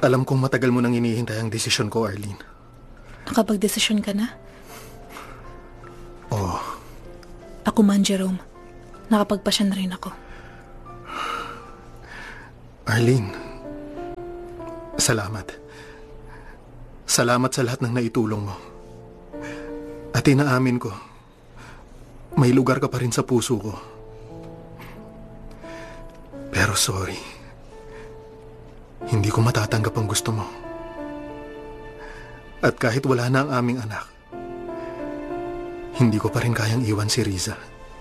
Alam kong matagal mo nang hinihintay ang desisyon ko, Arlene. Nakapag-desisyon ka na? Oo. Ako man, Jerome. Nakapagpasya na rin ako. Arlene, salamat. Salamat sa lahat ng naitulong mo. At inaamin ko, may lugar ka pa rin sa puso ko. Pero sorry, hindi ko matatanggap ang gusto mo. At kahit wala na ang aming anak, hindi ko pa rin kayang iwan si Riza.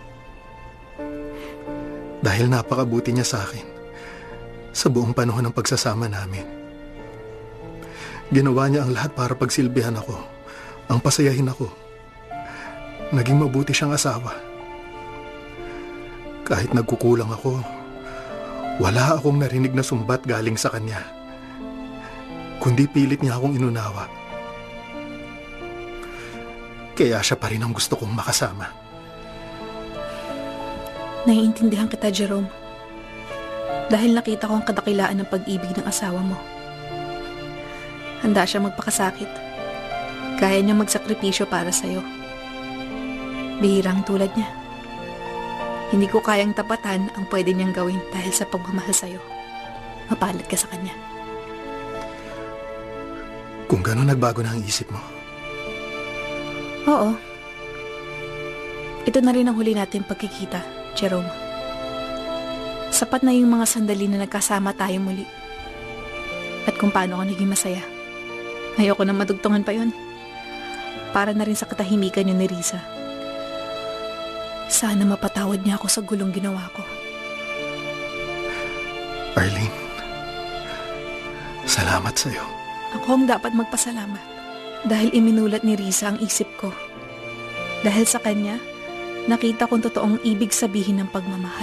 Dahil napakabuti niya sa akin sa buong panahon ng pagsasama namin. Ginawa niya ang lahat para pagsilbihan ako, ang pasayahin ako. Naging mabuti siyang asawa. Kahit nagkukulang ako, wala akong narinig na sumbat galing sa kanya, kundi pilit niya akong inunawa. Kaya siya pa rin ang gusto kong makasama. Naiintindihan kita, Jerome. Dahil nakita ko ang kadakilaan ng pag-ibig ng asawa mo. Handa siya magpakasakit. Kaya niya magsakripisyo para sa'yo. Bihirang tulad niya. Hindi ko kayang tapatan ang pwede niyang gawin dahil sa pagmamahal sa'yo. Mapalat ka sa kanya. Kung gano'n nagbago na ang isip mo. Oo. Ito na rin ang huli natin pagkikita, Jerome. Sapat na yung mga sandali na nagkasama tayo muli. At kung paano ako naging masaya. Ayoko na madugtungan pa yun. Para na rin sa katahimikan yun ni Riza. Sana mapatawad niya ako sa gulong ginawa ko. Arlene, salamat sa'yo. Ako ang dapat magpasalamat. Dahil iminulat ni Riza ang isip ko. Dahil sa kanya, nakita kong totoong ibig sabihin ng pagmamahal.